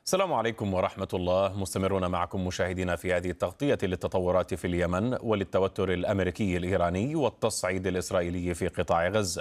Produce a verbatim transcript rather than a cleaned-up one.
السلام عليكم ورحمة الله. مستمرون معكم مشاهدينا في هذه التغطية للتطورات في اليمن وللتوتر الأمريكي الإيراني والتصعيد الإسرائيلي في قطاع غزة.